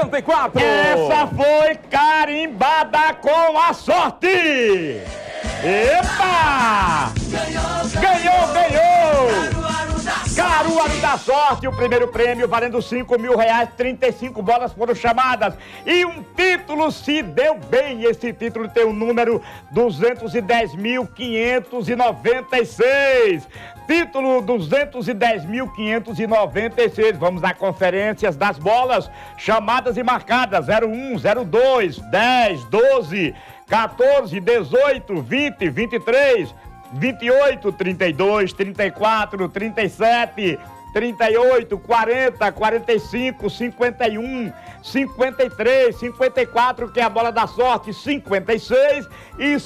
64. Essa foi carimbada com a sorte. Epa! Ganhou! Caruaru da Sorte, o primeiro prêmio valendo R$5.000, 35 bolas foram chamadas e um título se deu bem. Esse título tem o número 210.596. Título 210.596. Vamos a conferências das bolas chamadas e marcadas: 01, 02, 10, 12, 14, 18, 20, 23, 28, 32, 34, 37, 38, 40, 45, 51, 53, 54, que é a bola da sorte, 56 e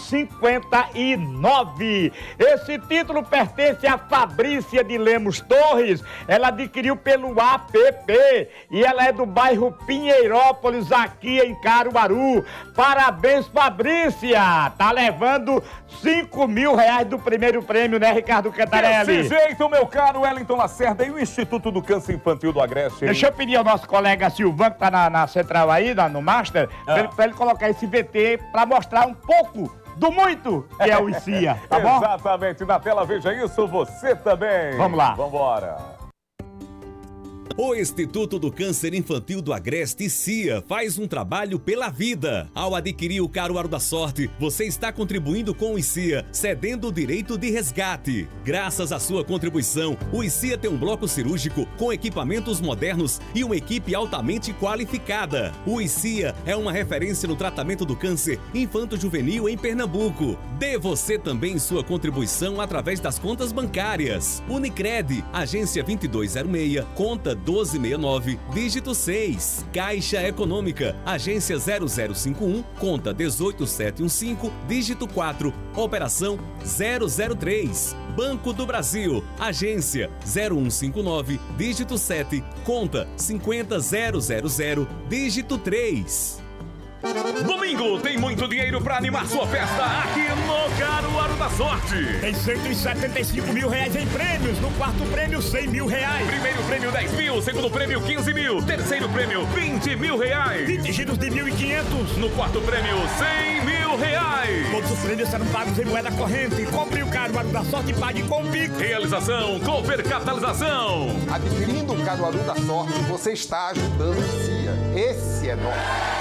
59. Esse título pertence a Fabrícia de Lemos Torres. Ela adquiriu pelo APP e ela é do bairro Pinheirópolis, aqui em Caruaru. Parabéns, Fabrícia! Tá levando R$5.000 do primeiro prêmio, né, Ricardo Cantarelli? Desse jeito, meu caro Wellington Lacerda, e o Instituto do Câncer Infantil do Agreste. Deixa eu pedir ao nosso colega Silvan, que tá na central aí, no Master, pra ele colocar esse VT pra mostrar um pouco do muito que é o ICIA, tá bom? Exatamente, na tela veja isso, você também. Vamos lá. Vambora. O Instituto do Câncer Infantil do Agreste, ICIA, faz um trabalho pela vida. Ao adquirir o Caruaru da Sorte, você está contribuindo com o ICIA, cedendo o direito de resgate. Graças à sua contribuição, o ICIA tem um bloco cirúrgico com equipamentos modernos e uma equipe altamente qualificada. O ICIA é uma referência no tratamento do câncer infanto-juvenil em Pernambuco. Dê você também sua contribuição através das contas bancárias. Unicred, agência 2206, conta 1269, dígito 6. Caixa Econômica, agência 0051, conta 18715, dígito 4, operação 003. Banco do Brasil, agência 0159, dígito 7, conta 50000, dígito 3. Domingo tem muito dinheiro pra animar sua festa aqui no Caruaru da Sorte. Tem R$175.000 em prêmios. No quarto prêmio, R$100.000. Primeiro prêmio, 10 mil. Segundo prêmio, 15 mil. Terceiro prêmio, 20 mil reais. 20 giros de 1.500. No quarto prêmio, 100 mil reais. Todos os prêmios serão pagos em moeda corrente. Compre o Caruaru da Sorte e pague com o Pix. Realização, Cover Capitalização. Adquirindo o Caruaru da Sorte, você está ajudando o ICIA. Esse é nosso.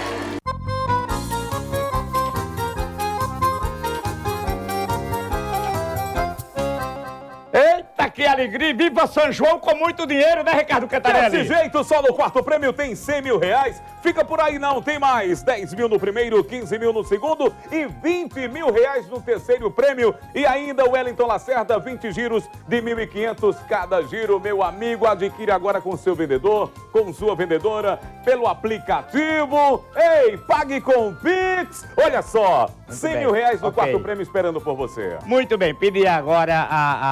Eita, que alegria! Viva São João com muito dinheiro, né, Ricardo Cantarelli? Desse jeito, só no quarto prêmio tem 100 mil reais. Fica por aí, não tem mais. 10 mil no primeiro, 15 mil no segundo e 20 mil reais no terceiro prêmio. E ainda o Wellington Lacerda, 20 giros de 1.500 cada giro. Meu amigo, adquire agora com seu vendedor, com sua vendedora, pelo aplicativo. Ei, pague com o Pix. Olha só, 100 mil reais no quarto prêmio esperando por você. Muito bem, pedir agora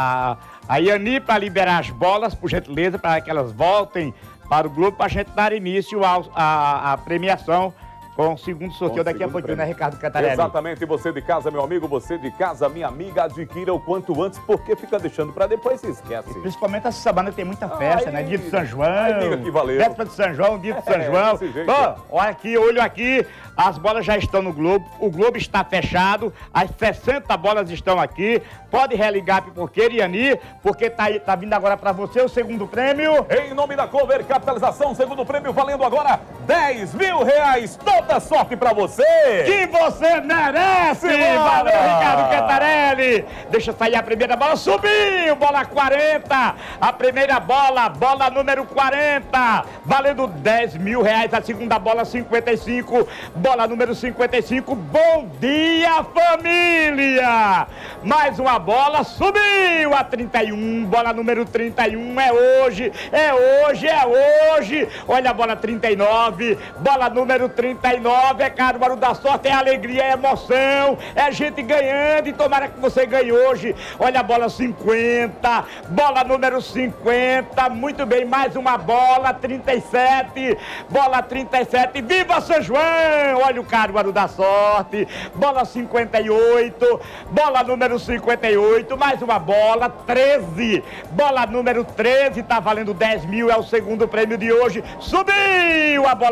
a Iani para liberar as bolas, por gentileza, para que elas voltem para o Globo, para a gente dar início à premiação com o segundo sorteio daqui a pouquinho, né, Ricardo Cantarelli? Exatamente, e você de casa, meu amigo, você de casa, minha amiga, adquira o quanto antes, porque fica deixando para depois se esquece. E principalmente essa semana tem muita festa, né? Dia de São João. Diga que valeu. Véspera de São João, dia de São João. Bom, olha aqui, olho aqui, as bolas já estão no Globo, o Globo está fechado, as 60 bolas estão aqui. Pode religar a pipoqueira, Iani, porque tá vindo agora para você o segundo prêmio. Em nome da Cover Capitalização, segundo prêmio valendo agora 10 mil reais. Toda sorte pra você! Que você merece! Valeu, Ricardo Cantarelli! Deixa sair a primeira bola, subiu! Bola 40! A primeira bola, bola número 40, valendo 10 mil reais. A segunda bola, 55, bola número 55. Bom dia, família! Mais uma bola, subiu a 31, bola número 31. É hoje, é hoje, é hoje! Olha a bola 39, bola número 39. É Caruaru da Sorte, é alegria, é emoção, é gente ganhando e tomara que você ganhe hoje. Olha a bola 50, bola número 50, muito bem, mais uma bola, 37, bola 37, viva São João! Olha o Caruaru da Sorte, bola 58, bola número 58, mais uma bola, 13, bola número 13, tá valendo 10 mil, é o segundo prêmio de hoje, subiu a bola.